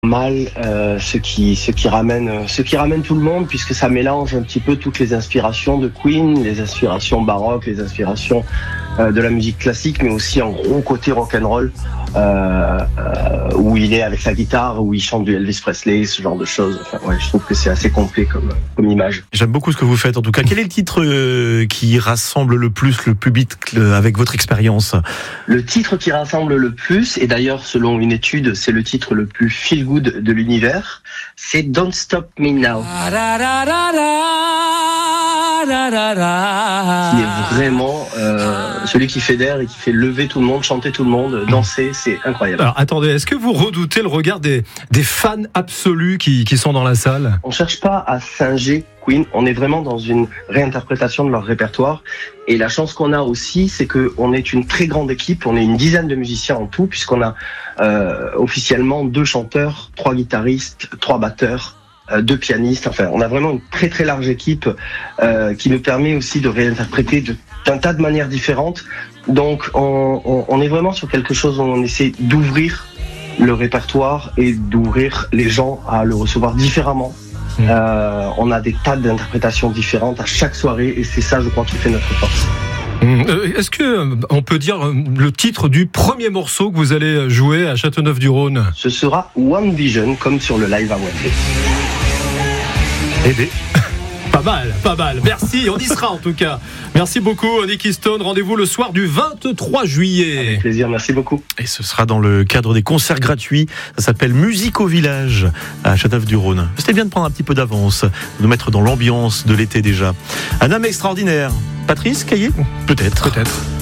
Mal, ce qui ramène tout le monde, puisque ça mélange un petit peu toutes les inspirations de Queen, les inspirations baroques, les inspirations de la musique classique, mais aussi un gros côté rock'n'roll, où il est avec sa guitare, où il chante du Elvis Presley, ce genre de choses. Enfin, ouais, je trouve que c'est assez complet comme image. J'aime beaucoup ce que vous faites, en tout cas. Quel est le titre qui rassemble le public avec votre expérience ? Le titre qui rassemble le plus, et d'ailleurs selon une étude, c'est le titre le plus feel good de l'univers, c'est Don't Stop Me Now. Qui est vraiment celui qui fédère et qui fait lever tout le monde, chanter tout le monde, danser, c'est incroyable. Alors attendez, est-ce que vous redoutez le regard des fans absolus qui sont dans la salle ? On cherche pas à singer Queen, on est vraiment dans une réinterprétation de leur répertoire. Et la chance qu'on a aussi, c'est qu'on est une très grande équipe, on est une dizaine de musiciens en tout, puisqu'on a officiellement 2 chanteurs, 3 guitaristes, 3 batteurs, 2 pianistes. Enfin, on a vraiment une très très large équipe qui nous permet aussi de réinterpréter d'un tas de manières différentes. Donc on est vraiment sur quelque chose où on essaie d'ouvrir le répertoire et d'ouvrir les gens à le recevoir différemment. On a des tas d'interprétations différentes à chaque soirée, et c'est ça, je crois, qui fait notre force. Est-ce que on peut dire le titre du premier morceau que vous allez jouer à Châteauneuf-du-Rhône ? Ce sera One Vision, comme sur le live à Wembley. Pas mal. Merci, on y sera en tout cas. Merci beaucoup, Nicky Stone. Rendez-vous le soir du 23 juillet. Avec plaisir, merci beaucoup. Et ce sera dans le cadre des concerts gratuits. Ça s'appelle Musique au village à Châteauneuf-du-Rhône. C'était bien de prendre un petit peu d'avance, de nous mettre dans l'ambiance de l'été déjà. Un homme extraordinaire. Patrice Caillé ? Peut-être.